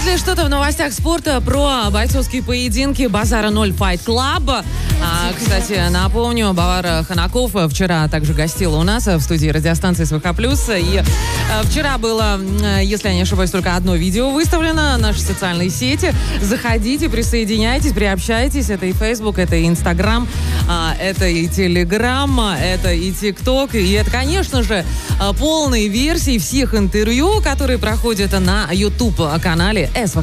Если что-то в новостях спорта про бойцовские поединки Базара 0 Fight Club. Кстати, напомню, Бавар Ханаков вчера также гостила у нас в студии радиостанции СВХ+. И вчера было, если я не ошибаюсь, только одно видео выставлено в наши социальные сети. Заходите, присоединяйтесь, приобщайтесь. Это и Facebook, это и Instagram, это и Telegram, это и TikTok. И это, конечно же, полные версии всех интервью, которые проходят на YouTube-канале СВХ+.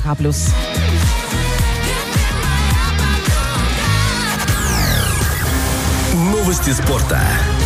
Новости спорта.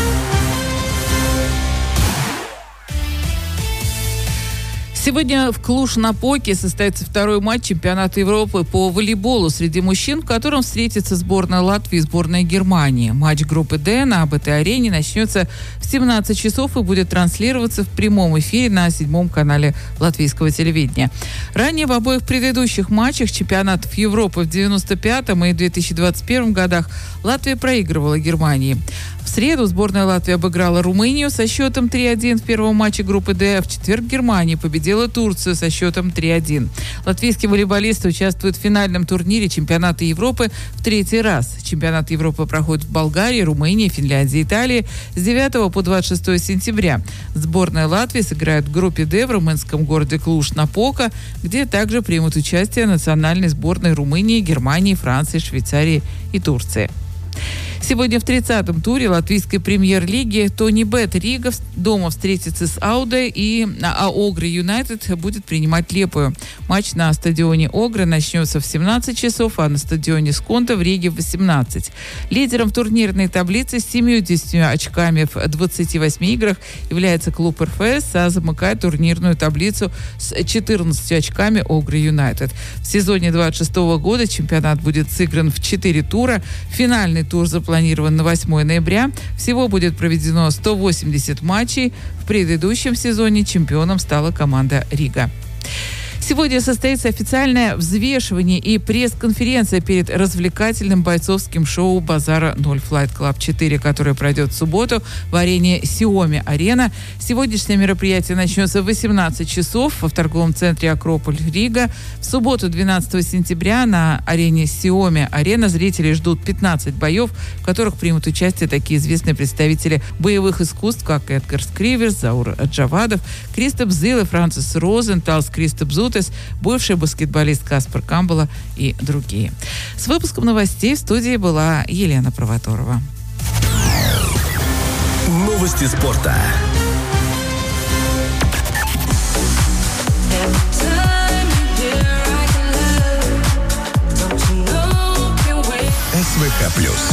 Сегодня в Клуж-Напоке состоится второй матч чемпионата Европы по волейболу среди мужчин, в котором встретится сборная Латвии и сборная Германии. Матч группы «Д» на АБТ-арене начнется в 17 часов и будет транслироваться в прямом эфире на 7-м канале латвийского телевидения. Ранее в обоих предыдущих матчах чемпионатов Европы в 1995 и 2021 годах Латвия проигрывала Германии. В среду сборная Латвии обыграла Румынию со счетом 3-1 в первом матче группы «Д», а в четверг Германия победила Турцию со счетом 3-1. Латвийские волейболисты участвуют в финальном турнире чемпионата Европы в третий раз. Чемпионат Европы проходит в Болгарии, Румынии, Финляндии, Италии с 9 по 26 сентября. Сборная Латвии сыграет в группе «Д» в румынском городе Клуж-Напока, где также примут участие национальные сборные Румынии, Германии, Франции, Швейцарии и Турции. Сегодня в 30-м туре латвийской премьер-лиги Тони Бет Рига дома встретится с Ауде, а Огры Юнайтед будет принимать Лепою. Матч на стадионе Огры начнется в 17 часов, а на стадионе Сконта в Риге в 18. Лидером в турнирной таблице с 70 очками в 28 играх является клуб РФС, а замыкает турнирную таблицу с 14 очками Огры Юнайтед. В сезоне 26 года чемпионат будет сыгран в 4 тура. Финальный тур запланирован на 8 ноября. Всего будет проведено 180 матчей. В предыдущем сезоне чемпионом стала команда Рига. Сегодня состоится официальное взвешивание и пресс-конференция перед развлекательным бойцовским шоу «Базара 0 Fight Club 4», которое пройдет в субботу в арене Сиоми Арена. Сегодняшнее мероприятие начнется в 18 часов в торговом центре Акрополь Рига. В субботу, 12 сентября, на арене Сиоми Арена зрители ждут 15 боев, в которых примут участие такие известные представители боевых искусств, как Эдгар Скриверс, Заур Джавадов, Кристоп Зил и Франсис Розенталс, Кристоп Зутес, бывший баскетболист Каспар Камбала и другие. С выпуском новостей в студии была Елена Провоторова. Новости спорта. СВХ+.